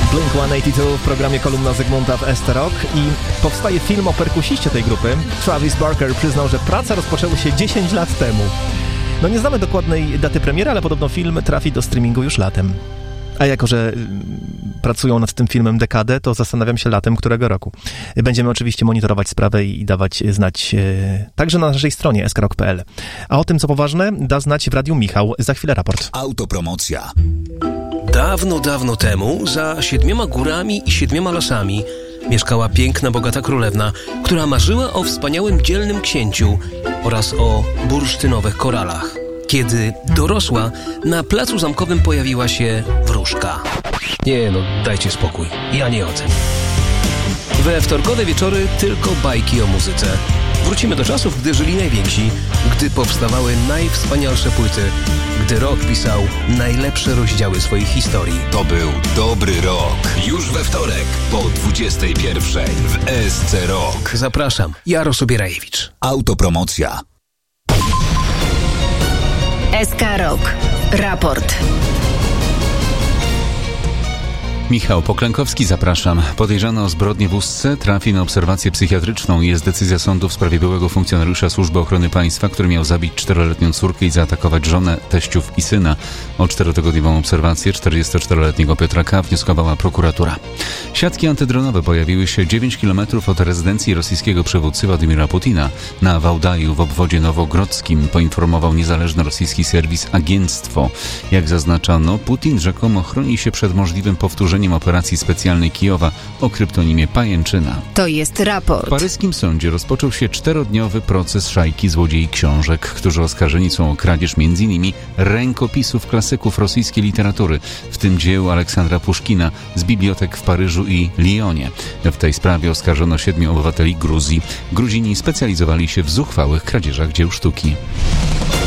Blink-182 w programie Kolumna Zygmunta w ST Rock i powstaje film o perkusiście tej grupy. Travis Barker przyznał, że prace rozpoczęły się 10 lat temu. No nie znamy dokładnej daty premiery, ale podobno film trafi do streamingu już latem. A jako, że pracują nad tym filmem dekadę, to zastanawiam się latem którego roku. Będziemy oczywiście monitorować sprawę i dawać znać także na naszej stronie skrok.pl. A o tym, co poważne, da znać w Radiu Michał. Za chwilę raport. Autopromocja. Dawno, dawno temu, za 7 górami i 7 lasami, mieszkała piękna, bogata królewna, która marzyła o wspaniałym, dzielnym księciu oraz o bursztynowych koralach. Kiedy dorosła, na placu zamkowym pojawiła się wróżka. Nie no, dajcie spokój, ja nie o tym. We wtorkowe wieczory tylko bajki o muzyce. Wrócimy do czasów, gdy żyli najwięksi, gdy powstawały najwspanialsze płyty, gdy rock pisał najlepsze rozdziały swoich historii. To był dobry rok. Już we wtorek po 21:00 w SC Rock. Zapraszam, Jaro Sobierajewicz. Autopromocja. SK Rock. Raport. Michał Poklękowski, zapraszam. Podejrzany o zbrodnię w Ustce trafi na obserwację psychiatryczną. Jest decyzja sądu w sprawie byłego funkcjonariusza Służby Ochrony Państwa, który miał zabić 4-letnią córkę i zaatakować żonę, teściów i syna. O 4-tygodniową obserwację 44-letniego Piotra K. wnioskowała prokuratura. Siatki antydronowe pojawiły się 9 km od rezydencji rosyjskiego przywódcy Władimira Putina na Wałdaju w obwodzie nowogrodzkim, poinformował niezależny rosyjski serwis Agenctwo. Jak zaznaczano, Putin rzekomo chroni się przed możliwym powtórzeniem operacji specjalnej Kijowa o kryptonimie Pajęczyna. To jest raport. W paryskim sądzie rozpoczął się 4-dniowy proces szajki złodziei książek, którzy oskarżeni są o kradzież m.in. rękopisów klasyków rosyjskiej literatury, w tym dzieł Aleksandra Puszkina z bibliotek w Paryżu i Lyonie. W tej sprawie oskarżono 7 obywateli Gruzji. Gruzini specjalizowali się w zuchwałych kradzieżach dzieł sztuki.